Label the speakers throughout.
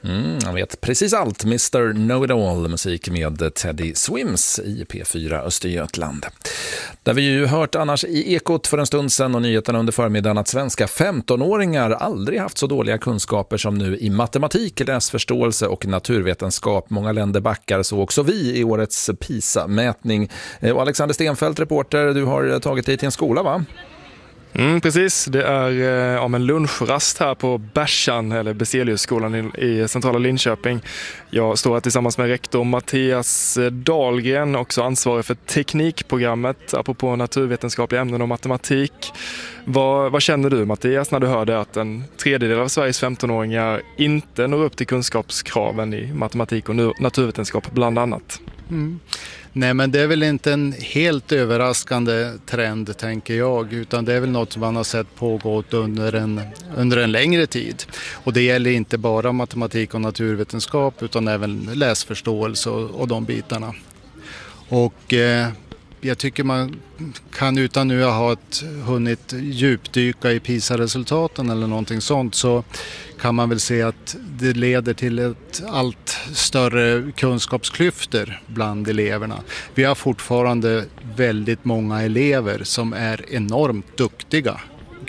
Speaker 1: Jag vet precis allt. Mr. Know-It-All, musik med Teddy Swims i P4 Östergötland. Där vi ju hört annars i Ekot för en stund sedan och nyheterna under förmiddagen att svenska 15-åringar aldrig haft så dåliga kunskaper som nu i matematik, läsförståelse och naturvetenskap. Många länder backar, så också vi i årets PISA-mätning. Och Alexander Stenfeldt, reporter, du har tagit dig till en skola, va?
Speaker 2: Precis, det är om en lunchrast här på Bärsan eller Beseliusskolan i centrala Linköping. Jag står här tillsammans med rektor Mattias Dahlgren, också ansvarig för teknikprogrammet apropå naturvetenskapliga ämnen och matematik. Vad känner du, Mattias, när du hörde att en tredjedel av Sveriges 15-åringar inte når upp till kunskapskraven i matematik och naturvetenskap bland annat?
Speaker 3: Nej, men det är väl inte en helt överraskande trend, tänker jag, utan det är väl något som man har sett pågått under en längre tid. Och det gäller inte bara matematik och naturvetenskap utan även läsförståelse och de bitarna. Och jag tycker man kan, utan nu ha hunnit djupdyka i PISA-resultaten eller någonting sånt, så kan man väl se att det leder till ett allt större kunskapsklyftor bland eleverna. Vi har fortfarande väldigt många elever som är enormt duktiga,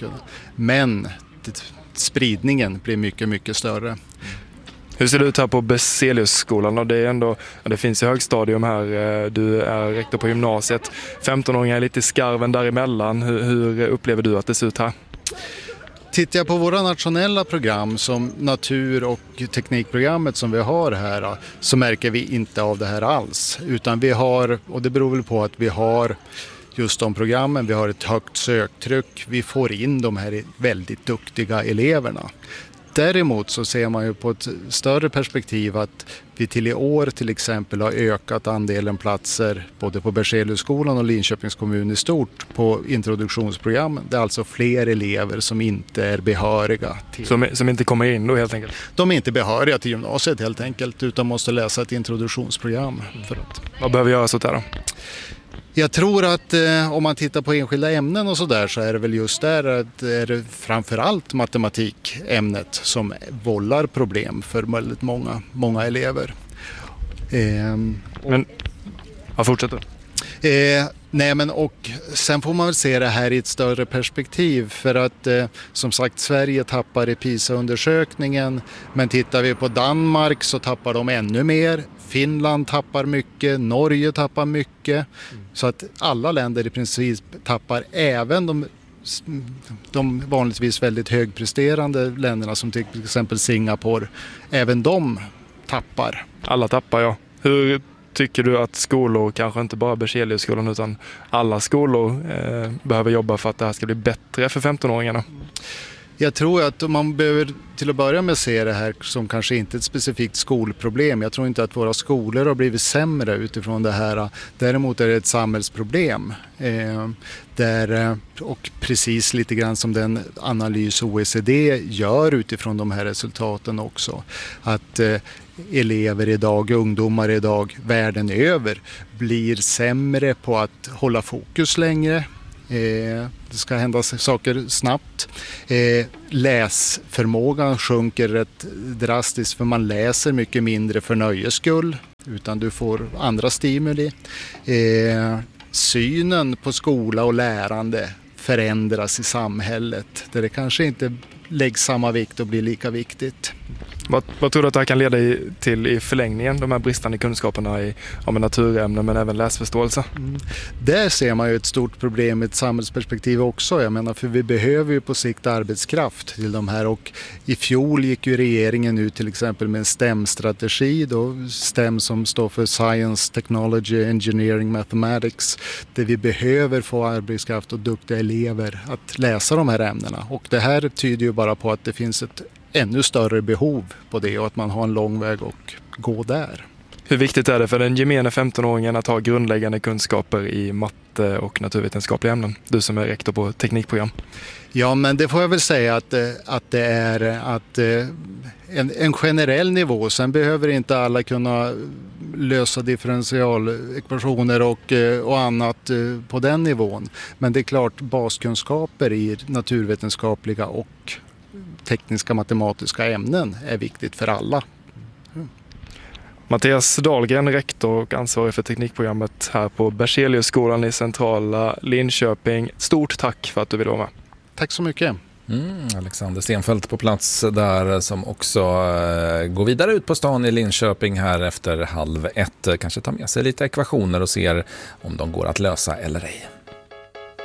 Speaker 3: men spridningen blir mycket, mycket större.
Speaker 2: Hur ser det ut här på Beseliusskolan? Och det finns ju högstadium här, du är rektor på gymnasiet. 15-åringar är lite i skarven däremellan. Hur upplever du att det ser ut här?
Speaker 3: Tittar jag på våra nationella program som natur- och teknikprogrammet som vi har här, så märker vi inte av det här alls. Utan vi har, och det beror väl på att vi har just de programmen, vi har ett högt söktryck, vi får in de här väldigt duktiga eleverna. Däremot så ser man ju på ett större perspektiv att vi till i år till exempel har ökat andelen platser både på Berzeliusskolan och Linköpings kommun i stort på introduktionsprogrammen. Det är alltså fler elever som inte är behöriga till...
Speaker 2: Som inte kommer in då helt enkelt?
Speaker 3: De är inte behöriga till gymnasiet helt enkelt, utan måste läsa ett introduktionsprogram.
Speaker 2: Vad behöver göras åt det då?
Speaker 3: Jag tror att om man tittar på enskilda ämnen och sådär, så är det väl just där att det är framförallt matematikämnet som vållar problem för väldigt många elever.
Speaker 2: Fortsätter.
Speaker 3: Nej, men och sen får man väl se det här i ett större perspektiv, för att som sagt, Sverige tappar i PISA-undersökningen, men tittar vi på Danmark så tappar de ännu mer. Finland tappar mycket, Norge tappar mycket, så att alla länder i princip tappar, även de vanligtvis väldigt högpresterande länderna som till exempel Singapore, även de tappar.
Speaker 2: Alla tappar, ja. Hur tycker du att skolor, kanske inte bara Berzeliusskolan utan alla skolor behöver jobba för att det här ska bli bättre för 15-åringarna?
Speaker 3: Jag tror att man behöver till att börja med se det här som kanske inte ett specifikt skolproblem. Jag tror inte att våra skolor har blivit sämre utifrån det här. Däremot är det ett samhällsproblem. Och precis lite grann som den analys OECD gör utifrån de här resultaten också. Att elever idag, ungdomar idag, världen över blir sämre på att hålla fokus längre. Det ska hända saker snabbt. Läsförmågan sjunker rätt drastiskt, för man läser mycket mindre för nöjes skull, utan du får andra stimuli. Synen på skola och lärande förändras i samhället, där det kanske inte läggs samma vikt och blir lika viktigt.
Speaker 2: Vad tror du att det här kan leda till i förlängningen, de här bristande kunskaperna i naturämnen men även läsförståelse?
Speaker 3: Där ser man ju ett stort problem i ett samhällsperspektiv också. Jag menar, för vi behöver ju på sikt arbetskraft till de här, och i fjol gick ju regeringen ut till exempel med en STEM-strategi, då STEM som står för Science, Technology, Engineering, Mathematics, där vi behöver få arbetskraft och duktiga elever att läsa de här ämnena, och det här tyder ju bara på att det finns ett ännu större behov på det och att man har en lång väg att gå där.
Speaker 2: Hur viktigt är det för den gemene 15-åringen att ha grundläggande kunskaper i matte och naturvetenskapliga ämnen? Du som är rektor på teknikprogram.
Speaker 3: Ja, men det får jag väl säga att det är en generell nivå. Sen behöver inte alla kunna lösa differentialekvationer och annat på den nivån. Men det är klart, baskunskaper i naturvetenskapliga och tekniska matematiska ämnen är viktigt för alla
Speaker 2: Mattias Dahlgren, rektor och ansvarig för teknikprogrammet här på Berzeliusskolan i centrala Linköping. Stort tack för att du ville vara med.
Speaker 3: Tack så mycket.
Speaker 1: Alexander Stenfeldt på plats där, som också går vidare ut på stan i Linköping här efter 12:30. Kanske tar med sig lite ekvationer och ser om de går att lösa eller ej.